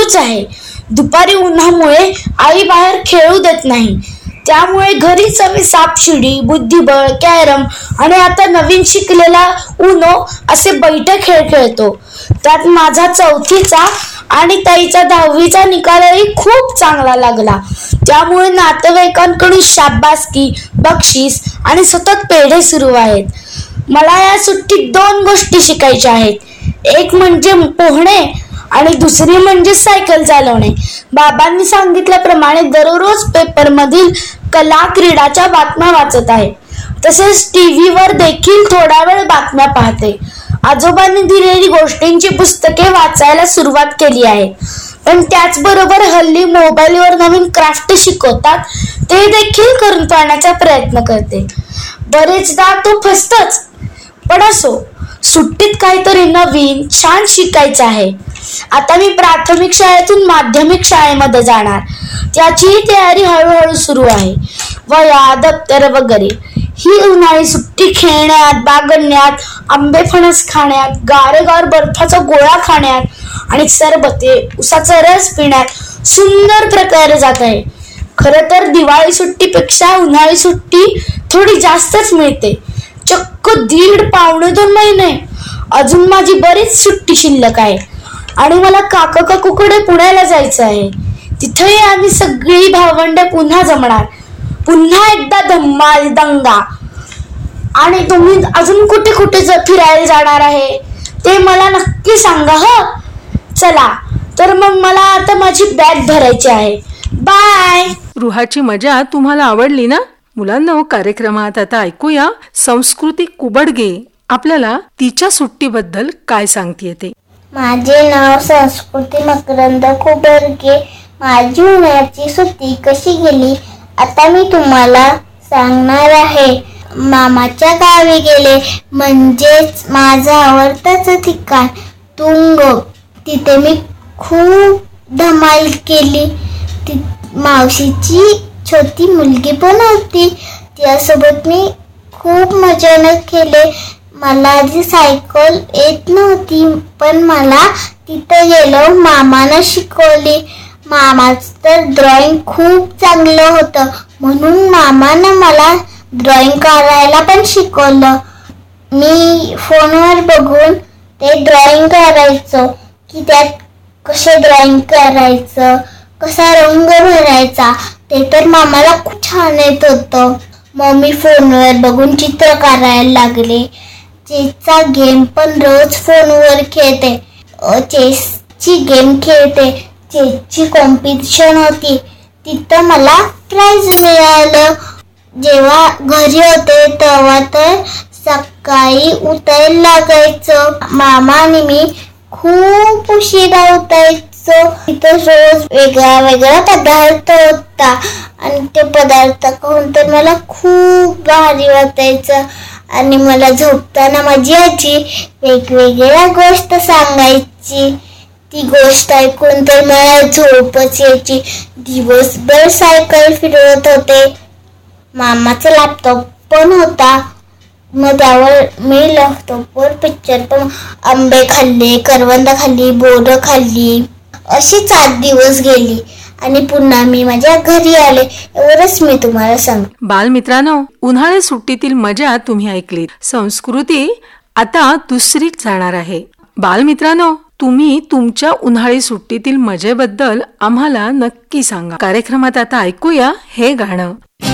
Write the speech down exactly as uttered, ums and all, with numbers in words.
चालूच आहे. दुपारी उन्हामुळे आई बाहेर खेळू देत नाही, त्यामुळे घरीच आम्ही सापशिडी, बुद्धिबळ, कॅरम आणि आता नवीन शिकलेला उनो असे बैठे खेळ खेळतो. त्यात माझा चौथीचा आणि ताईचा दहावीचा निकालही खूप चांगला लागला. त्यामुळे नातेवाईकांकडून शाबासकी, बक्षीस आणि सतत पेढे सुरू आहेत. मला या सुट्टीत दोन गोष्टी शिकायच्या आहेत. एक म्हणजे पोहणे आणि दुसरी म्हणजे सायकल चालवणे. बाबांनी सांगितल्याप्रमाणे दररोज पेपरमधील कला क्रीडाच्या बातम्या वाचत आहे. तसेच टीव्हीवर देखील थोडा वेळ बातम्या पाहते. आजोबांनी दिलेली गोष्टींची पुस्तके वाचायला सुरुवात केली आहे. पण त्याचबरोबर हल्ली मोबाईलवर नवीन क्राफ्ट शिकवतात, ते देखील करून पाहण्याचा प्रयत्न करते. बरेचदा तो फसतच, पण असो, सुट्टीत काहीतरी नवीन छान शिकायचं आहे. आता मी प्राथमिक शाळेतून माध्यमिक शाळेमध्ये जाणार, त्याचीही तयारी हळूहळू सुरू आहे. वह्या, दप्तर वगैरे. ही उन्हाळी सुट्टी खेळण्यात, बागडण्यात, आंबे फणस खाण्यात, गारेगार बर्फाचा गोळा खाण्यात आणि सरबते, उसाचा रस पिण्यात सुंदर प्रकारे जात आहे. खरं तर दिवाळी सुट्टीपेक्षा उन्हाळी सुट्टी थोडी जास्तच मिळते, चक्क दीड पावणे दोन महिने. अजून माझी बरीच सुट्टी शिल्लक आहे आणि मला काका काकूकडे पुण्याला जायचं आहे. तिथेही आम्ही सगळी भावंडे पुन्हा जमणार. पुन्हा एकदा धम्माल दंगा. आणि तुम्ही अजून कुठे कुठे फिरायला जाणार आहे ते मला नक्की सांगा. ह चला तर मग मला आता माझी बॅग भरायची आहे. बाय. रुहाची मजा तुम्हाला आवडली ना मुलांनो? कार्यक्रमात आता ऐकूया संस्कृती कुबडगे आपल्याला तिच्या सुट्टीबद्दल काय सांगते ते. माझे नाव संस्कृती मकरंद कुबडगे. माझी उन्हाळ्याची सुट्टी कशी गेली आता मी तुम्हाला सांगणार आहे. मामाच्या गावी गेले, म्हणजेच माझं आवडतं ठिकाण तुंग. तिथे मी खूप धमाल केली. ती मावशीची छोटी मुलगी पण होती, त्यासोबत मी खूप मजा केले. मला आधी सायकल येत नव्हती, पण मला तिथं गेलो मामानं शिकवली. मामाचं तर ड्रॉइंग खूप चांगलं होतं, म्हणून मामानं मला ड्रॉइंग करायला पण शिकवलं. मी फोनवर बघून ते ड्रॉइंग करायचो की त्यात कसं ड्रॉइंग करायचं, कसा रंग भरायचा, ते तर मामाला खूप छान येत होतं. मग मी फोनवर बघून चित्र करायला लागले. चेसचा गेम पण रोज फोनवर खेळते. चेसची गेम खेळते. चेसची कॉम्पिटिशन होती, तिथं मला प्राइज मिळालं. जेव्हा घरी होते तेव्हा तर सकाळी उठायला लागायचं. मामा आणि मी खूप उशिरा उठायचो. तिथं रोज वेगळा वेगळा पदार्थ होता आणि ते पदार्थ खाऊन तर मला खूप भारी वाटायचं. आणि मला झोपताना माझी आजी वेगवेगळ्या गोष्ट सांगायची. ती गोष्ट ऐकून तर मला झोपच यायची. दिवसभर सायकल फिरवत होते. मामाचा लॅपटॉप पण होता, मग त्यावर मी लॅपटॉपवर पिक्चर पण, आंबे खाल्ले, करवंद खाल्ली, बोरं खाल्ली. अशी सात दिवस गेली आणि पुन्हा मी माझ्या घरी आले. एवढंच मी तुम्हाला सांग. बालमित्रांनो, उन्हाळी सुट्टीतील मजा तुम्ही ऐकली. संस्कृती आता दुसरीत जाणार आहे. बालमित्रांनो, तुम्ही तुमच्या उन्हाळी सुट्टीतील मजेबद्दल आम्हाला नक्की सांगा. कार्यक्रमात आता ऐकूया हे गाणं.